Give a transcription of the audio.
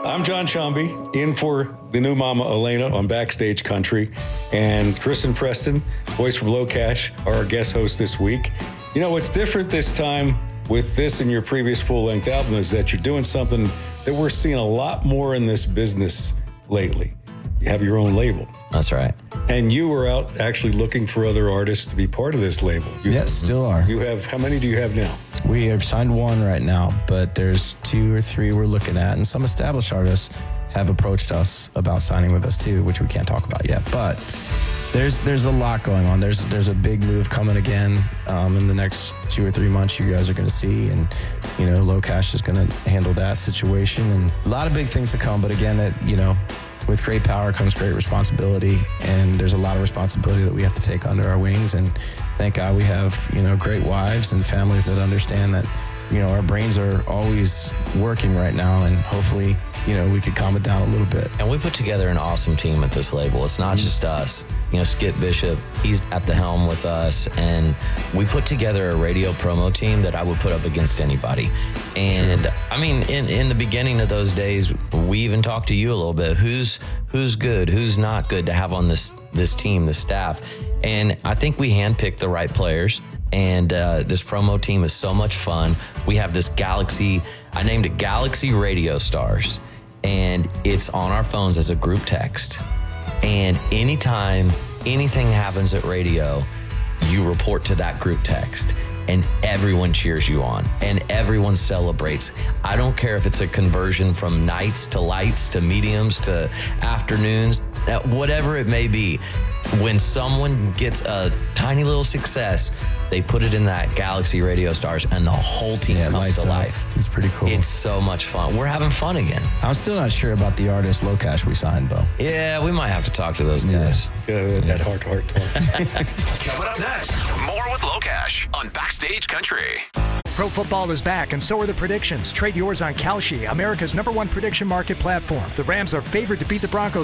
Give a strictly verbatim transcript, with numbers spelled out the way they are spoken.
I'm John Chomby, in for the new mama Elena on Backstage Country, and Kristen Preston, voice from Locash, are our guest host this week. You know, what's different this time with this and your previous full-length album is that you're doing something that we're seeing a lot more in this business lately. You have your own label. That's right. And you were out actually looking for other artists to be part of this label. You, yes, still are. You have, how many do you have now? We have signed one right now, but there's two or three we're looking at, and some established artists have approached us about signing with us too, which we can't talk about yet. But there's there's a lot going on. There's there's a big move coming again um, in the next two or three months. You guys are going to see, and you know, Locash is going to handle that situation, and a lot of big things to come. But again, that you know. With great power comes great responsibility, and there's a lot of responsibility that we have to take under our wings. And thank God we have, you know, great wives and families that understand that, you know, our brains are always working right now, and hopefully, you know, we could calm it down a little bit. And we put together an awesome team at this label. It's not just us. You know, Skip Bishop, he's at the helm with us, and we put together a radio promo team that I would put up against anybody. And sure. I mean, in, in the beginning of those days, we even talked to you a little bit. Who's who's good, who's not good to have on this this team, this staff. And I think we handpicked the right players. And uh, this promo team is so much fun. We have this Galaxy, I named it Galaxy Radio Stars. And it's on our phones as a group text. And anytime anything happens at radio, you report to that group text. And everyone cheers you on, and everyone celebrates. I don't care if it's a conversion from nights to lights to mediums to afternoons, whatever it may be. When someone gets a tiny little success, they put it in that Galaxy Radio Stars, and the whole team yeah, comes to up. life. It's pretty cool. It's so much fun. We're having fun again. I'm still not sure about the artist Locash we signed, though. Yeah, we might have to talk to those guys. Yeah, yeah that heart-to-heart talk. Coming up next, more with Locash on Backstage Country. Pro football is back, and so are the predictions. Trade yours on Kalshi, America's number one prediction market platform. The Rams are favored to beat the Broncos